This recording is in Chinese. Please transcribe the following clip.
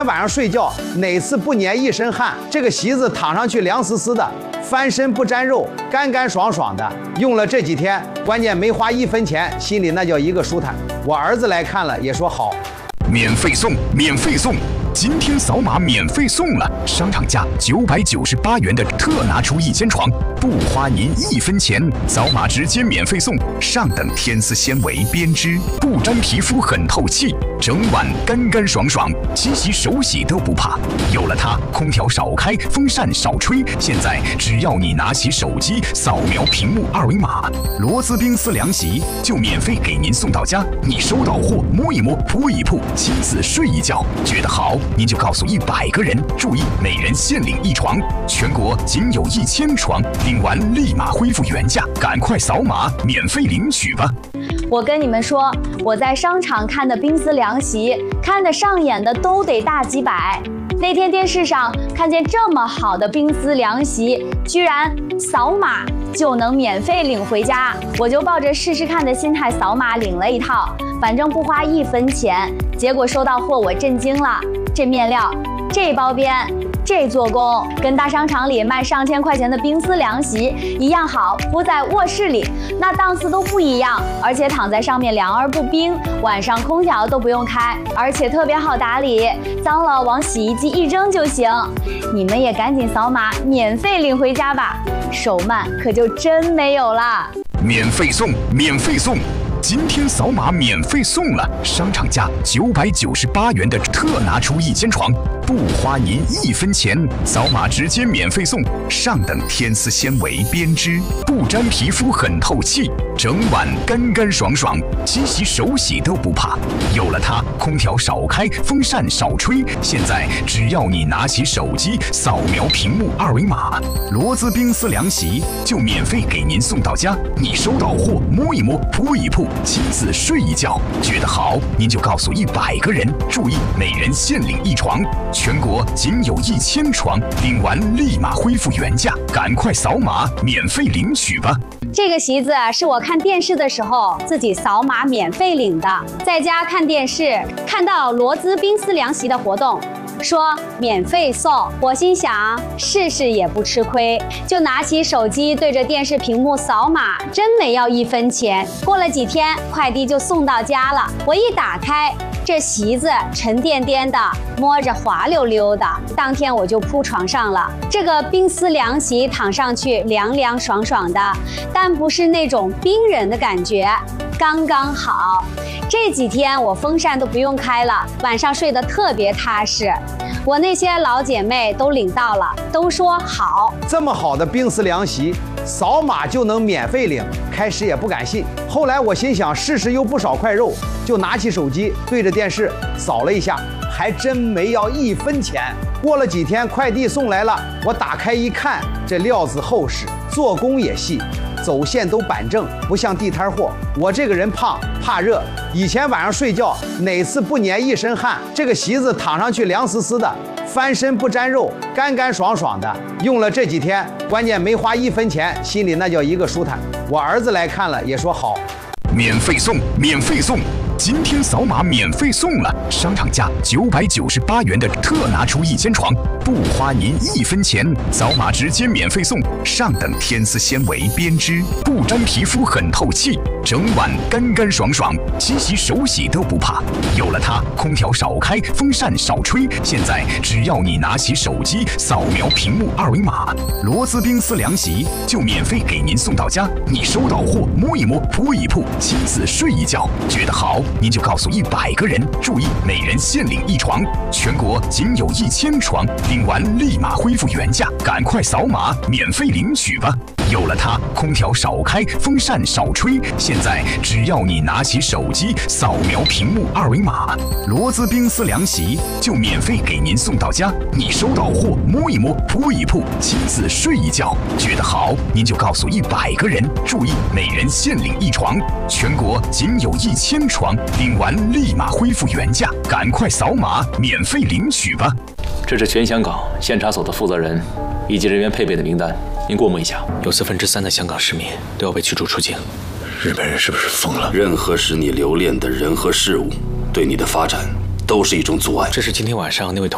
晚上睡觉哪次不粘一身汗？这个席子躺上去凉丝丝的，翻身不沾肉，干干爽爽的。用了这几天，关键没花1分钱，心里那叫一个舒坦。我儿子来看了也说好。 免费送，免费送！今天扫码免费送了，商场价998元的特拿出1000床，不花您1分钱，扫码直接免费送。上等天丝纤维编织，不粘皮肤，很透气，整晚干干爽爽，机洗手洗都不怕。有了它，空调少开，风扇少吹。现在只要你拿起手机，扫描屏幕2维码，螺丝冰丝凉席就免费给您送到家。你收到货，摸一摸，铺一铺，亲自睡一觉，觉得好，您就告诉100个人，注意每人限领1床，全国仅有1000床，领完立马恢复原价，赶快扫码免费领取吧。 我跟你们说，我在商场看的冰丝凉席，看得上眼的都得大几百。那天电视上看见这么好的冰丝凉席，居然扫码就能免费领回家，我就抱着试试看的心态扫码领了一套，反正不花1分钱。结果收到货我震惊了，这面料，这包边，这做工，跟大商场里卖上千块钱的冰丝凉席一样好，铺在卧室里那档次都不一样，而且躺在上面凉而不冰，晚上空调都不用开，而且特别好打理，脏了往洗衣机一扔就行。你们也赶紧扫码免费领回家吧，手慢可就真没有了。 免费送，免费送！今天扫码免费送了，商场价998元的特拿出1000床，不花您1分钱，扫码直接免费送。上等天丝纤维编织，不粘皮肤，很透气，整晚干干爽爽，机洗手洗都不怕。有了它，空调少开，风扇少吹。现在只要你拿起手机，扫描屏幕2维码，螺丝冰丝凉席就免费给您送到家。你收到货，摸一摸，铺一铺，亲自睡一觉，觉得好，您就告诉100个人，注意每人限领1床，全国仅有1000床，领完立马恢复原价，赶快扫码免费领取吧。 这个席子是我看电视的时候自己扫码免费领的，在家看电视看到螺丝冰丝凉席的活动，说免费送，我心想试试也不吃亏，就拿起手机对着电视屏幕扫码，真没要1分钱。过了几天，快递就送到家了。我一打开，这席子沉甸甸的，摸着滑溜溜的，当天我就铺床上了。这个冰丝凉席躺上去凉凉爽爽的，但不是那种冰人的感觉，刚刚好。这几天我风扇都不用开了，晚上睡得特别踏实。我那些老姐妹都领到了，都说好。 这么好的冰丝凉席，扫码就能免费领，开始也不敢信。后来我心想试试又不少块肉，就拿起手机对着电视扫了一下，还真没要1分钱。过了几天，快递送来了，我打开一看，这料子厚实，做工也细，走线都板正，不像地摊货。我这个人胖，怕热，以前晚上睡觉哪次不粘一身汗？这个席子躺上去凉丝丝的，翻身不沾肉，干干爽爽的。用了这几天，关键没花1分钱，心里那叫一个舒坦。我儿子来看了也说好。 免费送，免费送！今天扫码免费送了，商场价998元的特拿出1000床，不花您1分钱，扫码直接免费送。上等天丝纤维编织，不粘皮肤，很透气，整晚干干爽爽，机洗手洗都不怕。有了它，空调少开，风扇少吹。现在只要你拿起手机，扫描屏幕2维码，螺丝冰丝凉席就免费给您送到家。你收到货，摸一摸，铺一铺，亲自睡一觉，觉得好，您就告诉100个人，注意每人限领1床，全国仅有1000床，领完立马恢复原价，赶快扫码免费领取吧。有了它，空调少开，风扇少吹。现在只要你拿起手机，扫描屏幕2维码，螺丝冰丝凉席就免费给您送到家。你收到货，摸一摸，铺一铺，亲自睡一觉，觉得好，您就告诉100个人，注意每人限领1床，全国仅有1000床，领完立马恢复原价，赶快扫码免费领取吧。 这是全香港县察所的负责人以及人员配备的名单，您过目一下。 有3%的香港市民都要被驱逐出境。 日本人是不是疯了？ 任何使你留恋的人和事物，对你的发展都是一种阻碍。 这是今天晚上那位同